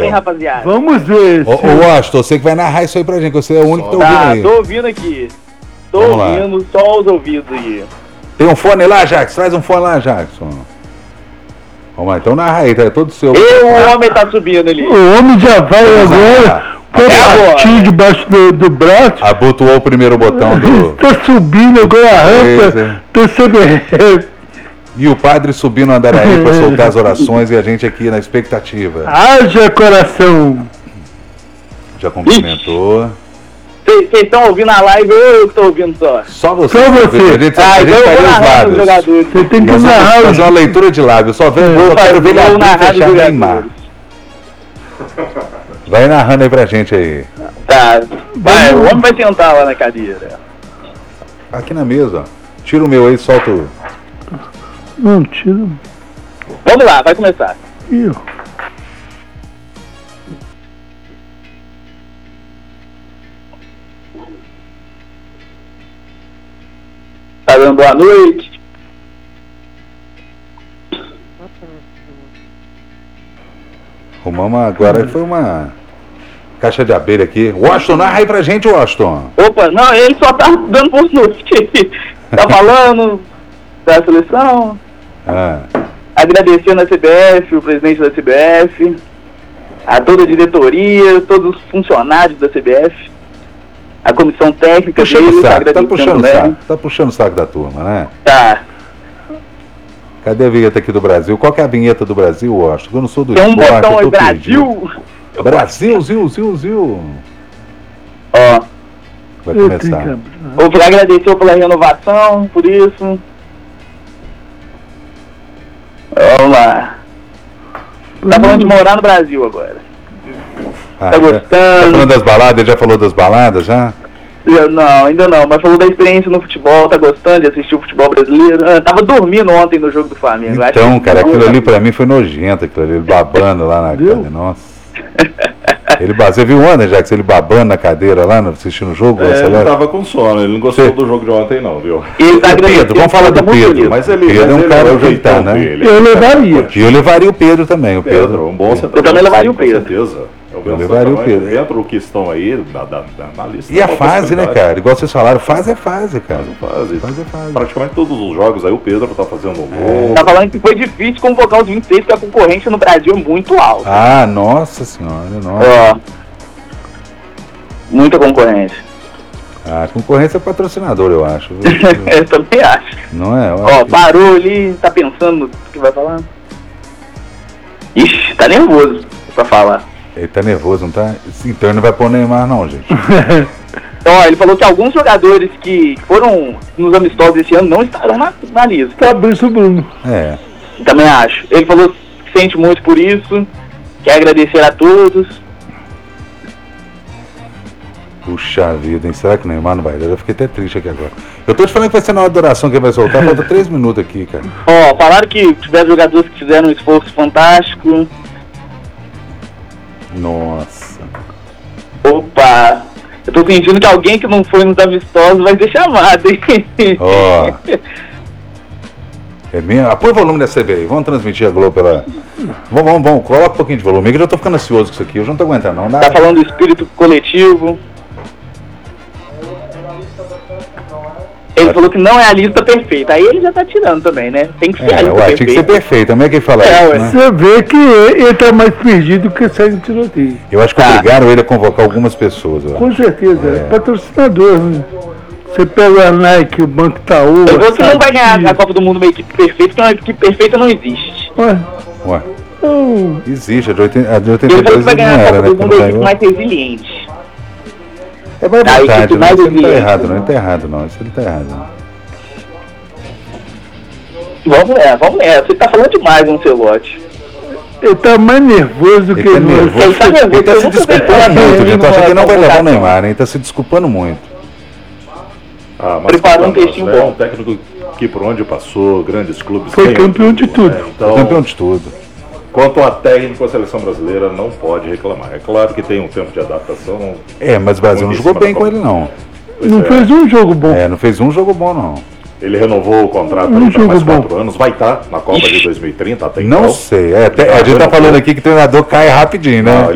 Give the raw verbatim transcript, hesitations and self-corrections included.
hein, rapaziada? Vamos ver. Ô, ô Washington, você que vai narrar isso aí pra gente, que você é o único que tá ouvindo Tá, aí. tô ouvindo aqui. Tô Vamos lá. ouvindo só os ouvidos aí. Tem um fone lá, Jackson? Traz um fone lá, Jackson. Vamos lá, então narra aí, tá todo seu. E o homem tá subindo ali. O homem já vai agora. Com a patinha debaixo do, do braço. Abotoou o primeiro botão do. Tá subindo agora a rampa. Tô sobre. E o padre subindo o andaraí para soltar as orações e a gente aqui na expectativa. Haja coração! Já cumprimentou. Vocês estão ouvindo a live ou eu que tô ouvindo só? Só você. Só você. A gente, Ah, a gente então eu tá vou aí os narrar os lábios. jogadores. Você tem que Nós vamos narrar. fazer uma leitura de lábios. Só vem, eu quero ver ele Vou abrir e narrar os fechar Neymar. jogadores. Vai narrando aí pra gente aí. Tá, vai, o homem vai sentar lá na cadeira. Aqui na mesa, ó. Tira o meu aí, solta o... Não, tira. Vamos lá, vai começar. Ih, Tá dando boa noite. Arrumamos agora, foi uma caixa de abelha aqui. Washington, narra aí pra gente, Washington. Opa, não, ele só tá dando boa noite. Tá falando da seleção, Ah, agradecendo a C B F, o presidente da C B F, a toda a diretoria, todos os funcionários da C B F, a comissão técnica puxando o deles, saco, tá agradecendo puxando o também. saco. Tá puxando o saco da turma, né? Tá, Cadê a vinheta aqui do Brasil? Qual que é a vinheta do Brasil, Washington? Eu não sou do tem um esporte, botão eu aí, tô perdido. Brasil. Brasil, Zil, Zil, Zil. Ó, Vai eu tenho começar. que abrir. vou querer agradecer pela renovação, por isso. Vamos lá. Tá falando de morar no Brasil agora. Ah, Tá já- gostando? Tá falando das baladas? Ele já falou das baladas, já? Eu- Não, ainda não, mas falou da experiência no futebol, tá gostando de assistir o futebol brasileiro. Ah, tava dormindo ontem no jogo do Flamengo. acho Então, que cara, não, aquilo né? ali pra mim foi nojento, aquilo ali, ele babando lá na Viu? cadeira. Nossa. Ele, ba- você viu ontem, Jackson, ele babando na cadeira lá, no- assistindo o jogo? É, Você ele lembra? tava com sono, ele não gostou Sim. do jogo de ontem não, viu? E ele tá O Pedro, agradecendo, vamos falar do tá muito Pedro. bonito. Mas ele, Pedro mas é um ele cara o que jeitão tá, né? dele. Eu levaria. E eu levaria o Pedro também, o Pedro. Pedro, um bom centroavante. Eu também levaria o com Pedro. certeza. É um bom Eu levaria o centroavante. Pedro. Dentro do que estão aí, na, na, na lista. E a é uma fase, né, possibilidade. cara? Igual vocês falaram, fase é fase, cara. Fase. Fase é fase. Praticamente todos os jogos aí o Pedro tá fazendo um gol. Tá falando que foi difícil convocar os vinte e seis, porque a concorrência no Brasil é muito alta. Ah, nossa senhora, nossa. Ó, muita concorrência. Ah, a concorrência é patrocinador, eu acho. viu? Eu também acho. Não é? Eu Ó, acho que- parou ali, tá pensando no que vai falar? Ixi, tá nervoso pra falar. Ele tá nervoso, não tá? Então ele não vai pôr o Neymar, não, gente. Então, ó, ele falou que alguns jogadores que foram nos amistosos esse ano não estarão na, na lista. Tá bem sobrando. É. Também acho. Ele falou que sente muito por isso, quer agradecer a todos. Puxa vida, hein? Será que o Neymar não vai? Eu fiquei até triste aqui agora. Eu tô te falando que vai ser na hora da oração que ele vai soltar, falta três minutos aqui, cara. Ó, falaram que tiveram jogadores que fizeram um esforço fantástico. Nossa. Opa! Eu tô sentindo que alguém que não foi nos amistosos vai ser chamado, hein? Ó. É mesmo? Ah, põe o volume dessa C B aí. Vamos transmitir a Globo pela. Vamos, vamos, vamos. Coloca um pouquinho de volume, que eu já tô ficando ansioso com isso aqui. Eu já não tô aguentando, não. Dá... Tá falando do espírito coletivo. Ele falou que não é a lista perfeita. Aí ele já tá tirando também, né? Tem que ser a É, lista ué, tinha que ser perfeita. perfeito. Como é que ele fala É, isso, ué. né? Você vê que ele tá mais perdido que sai no tiroteio. Eu acho que Tá. obrigaram ele a convocar algumas pessoas. eu acho. Com certeza. É. É. Patrocinador, né? Você pega a Nike, o Banco Itaú. Ele falou que não vai ganhar Sadia. a Copa do Mundo uma equipe perfeita, porque uma equipe perfeita não existe. Ué, Ué, então, existe. A de oitenta, a de oitenta Ele e falou dois que vai não ganhar a era, Copa né? do que Mundo não a equipe ganhou. mais resiliente. É mais a vontade, equipe né? mais Isso ele não tá resiliente. errado, não. Ele tá errado, não. Isso ele tá errado. Não. Vamos nessa, vamos nessa. Você tá falando demais, Ancelotti. ele tá mais nervoso Ele que tá nós. nervoso. Ele tá nervoso, Ele tá eu se nunca vi desculpando ele muito, gente. Eu acho que ele não vai levar o convocação. Neymar, hein? Ele tá se desculpando muito. Ah, mas Preparou um Campos, textinho né, bom. um técnico que por onde passou, grandes clubes. Foi ganham campeão de tudo. né? Então, Campeão de tudo. quanto a técnico, a seleção brasileira não pode reclamar. É claro que tem um tempo de adaptação. É, mas o Brasil não Muito em jogou cima bem da com Copa. ele, não. Pois Não é. fez um jogo bom. É, não fez um jogo bom, não. Ele renovou o contrato Um aí para jogo mais bom. quatro anos. Vai estar na Copa de dois mil e trinta até Não então. sei. É, até- a gente tá renovou. falando aqui que o treinador cai rapidinho, né? Não,